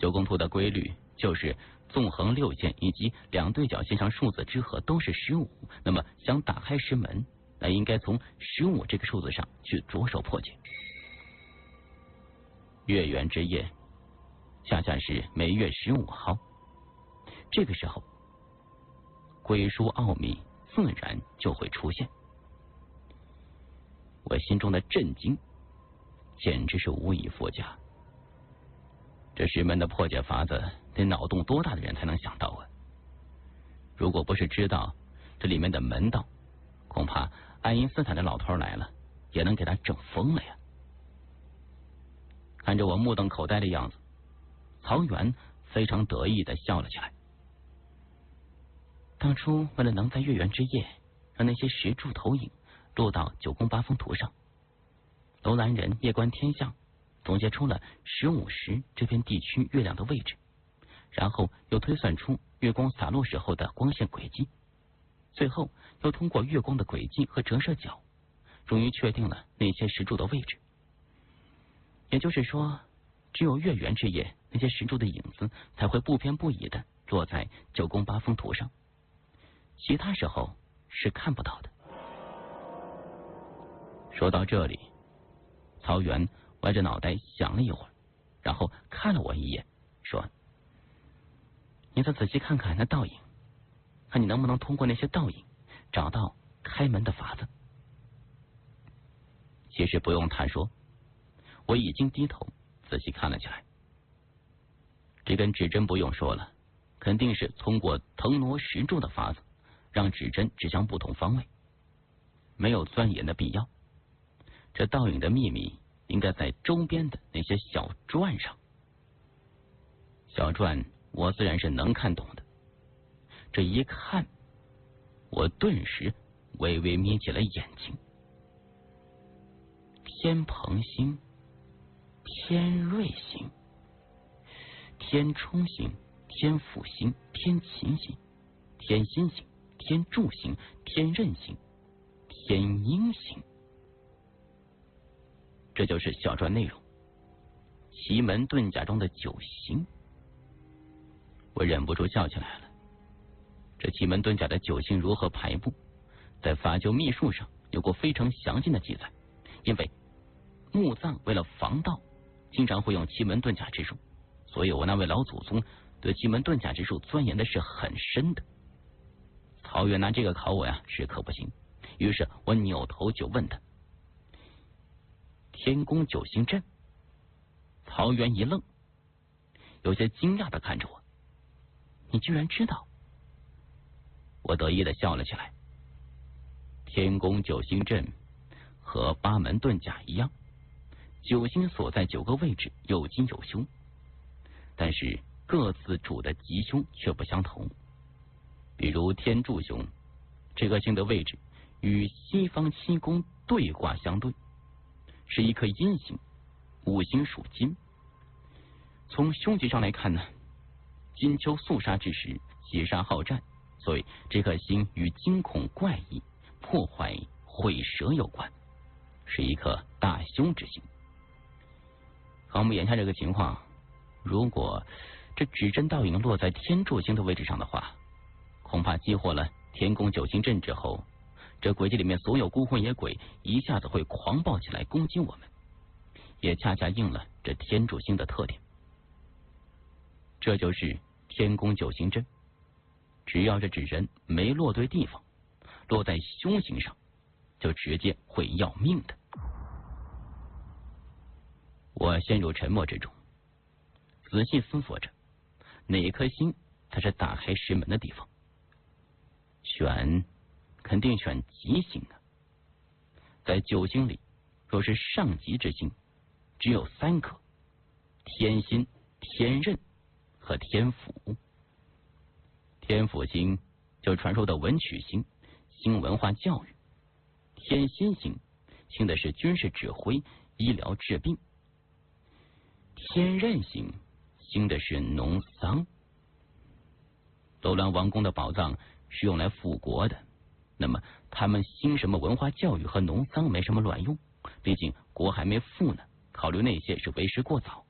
九宫图的规律就是纵横六线以及两对角线上数字之和都是15，那么想打开石门，那应该从15这个数字上去着手破解。月圆之夜，恰恰是每月15号，这个时候，鬼书奥秘自然就会出现。我心中的震惊简直是无以复加。这石门的破解法子，得脑洞多大的人才能想到啊！如果不是知道这里面的门道，恐怕爱因斯坦的老头来了，也能给他整疯了呀！看着我目瞪口呆的样子，曹原非常得意的笑了起来。当初为了能在月圆之夜让那些石柱投影落到九宫八风图上，楼兰人夜观天象，总结出了15时这片地区月亮的位置，然后又推算出月光洒落时候的光线轨迹，最后又通过月光的轨迹和折射角，终于确定了那些石柱的位置。也就是说，只有月圆之夜，那些石柱的影子才会不偏不倚的落在九宫八风图上，其他时候是看不到的。说到这里，曹原歪着脑袋想了一会儿，然后看了我一眼，说：“你再仔细看看那倒影，看你能不能通过那些倒影找到开门的法子。”其实不用他说，我已经低头仔细看了起来。这根指针不用说了，肯定是通过腾挪石柱的法子，让指针指向不同方位，没有钻研的必要。这倒影的秘密应该在周边的那些小篆上。小篆我自然是能看懂的，这一看，我顿时微微眯起了眼睛。天蓬星、天瑞星、天冲星、天府星、天琴星、天心星、天柱星、天刃星、天鹰星，这就是小篆内容。奇门遁甲中的9星，我忍不住笑起来了。这奇门遁甲的9星如何排布，在法灸秘术上有过非常详尽的记载。因为墓葬为了防盗，经常会用奇门遁甲之术，所以我那位老祖宗对奇门遁甲之术钻研的是很深的。曹原拿这个考我呀，是可不行。于是我扭头就问他：“天宫9星阵？”曹原一愣，有些惊讶的看着我：“你居然知道？”我得意的笑了起来。天宫9星阵和八门遁甲一样，9星所在9个位置有吉有凶，但是各自主的吉凶却不相同。比如天柱凶，这颗星的位置与西方7宫对卦相对，是一颗阴星，5行属金。从凶吉上来看呢，金秋肃杀之时，劫杀好战，所以这颗星与惊恐怪异、破坏毁蛇有关，是一颗大凶之星。和我们眼下这个情况，如果这指针倒影落在天柱星的位置上的话，恐怕激活了天宫9星阵之后，这轨迹里面所有孤魂野鬼一下子会狂暴起来攻击我们，也恰恰应了这天柱星的特点。这就是天宫9星阵，只要这指针没落对地方，落在凶星上，就直接会要命的。我陷入沉默之中，仔细思索着哪颗星才是打开石门的地方。肯定选吉星啊！在9星里，若是上吉之星，只有3颗：天心、天刃和天府。天府星就传说的文曲星，兴文化教育；天心星兴的是军事指挥、医疗治病；天刃星兴的是农桑。楼兰王宫的宝藏是用来复国的，那么他们兴什么文化教育和农桑没什么卵用，毕竟国还没富呢，考虑那些是为时过早。